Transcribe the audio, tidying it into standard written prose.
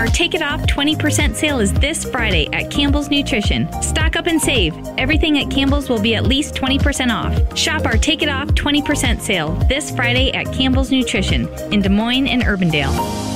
Our Take It Off 20% sale is this Friday at Campbell's Nutrition. Stock up and save. Everything at Campbell's will be at least 20% off. Shop our Take It Off 20% sale this Friday at Campbell's Nutrition in Des Moines and Urbandale.